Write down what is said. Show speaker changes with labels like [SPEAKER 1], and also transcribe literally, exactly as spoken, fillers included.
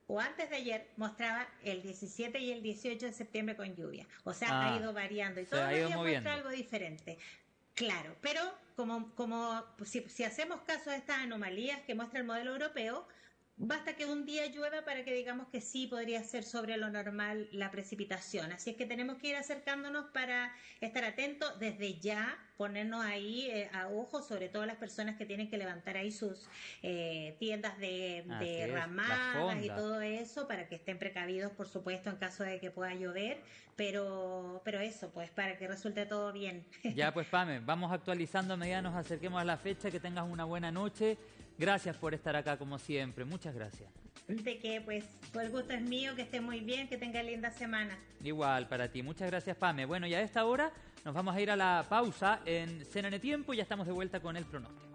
[SPEAKER 1] o antes de ayer mostraba el diecisiete y el dieciocho de septiembre con lluvia. O sea,
[SPEAKER 2] Ah,
[SPEAKER 1] ha ido variando y
[SPEAKER 2] se
[SPEAKER 1] todos
[SPEAKER 2] ha
[SPEAKER 1] los
[SPEAKER 2] ido
[SPEAKER 1] días
[SPEAKER 2] moviendo.
[SPEAKER 1] muestra algo diferente. Claro, pero como, como si, si hacemos caso a estas anomalías que muestra el modelo europeo, basta que un día llueva para que digamos que sí podría ser sobre lo normal la precipitación. Así es que tenemos que ir acercándonos para estar atentos desde ya, ponernos ahí eh, a ojo, sobre todo las personas que tienen que levantar ahí sus eh, tiendas de,
[SPEAKER 2] Así
[SPEAKER 1] de
[SPEAKER 2] es, la
[SPEAKER 1] ramadas y
[SPEAKER 2] fonda.
[SPEAKER 1] todo eso, para que estén precavidos, por supuesto, en caso de que pueda llover, pero, pero eso, pues para que resulte todo bien.
[SPEAKER 2] Ya pues, Pame, vamos actualizando a medida nos acerquemos a la fecha. Que tengas una buena noche. Gracias por estar acá como siempre. Muchas gracias.
[SPEAKER 1] De que pues el gusto es mío, que esté muy bien, que tenga linda semana.
[SPEAKER 2] Igual para ti. Muchas gracias, Pame. Bueno, y a esta hora nos vamos a ir a la pausa en C N N Tiempo y ya estamos de vuelta con el pronóstico.